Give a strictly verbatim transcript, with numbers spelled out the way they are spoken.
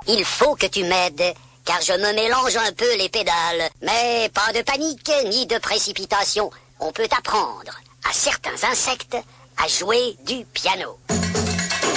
Il faut que tu m'aides, car je me mélange un peu les pédales. Mais pas de panique, ni de précipitation. On peut apprendre à certains insectes à jouer du piano.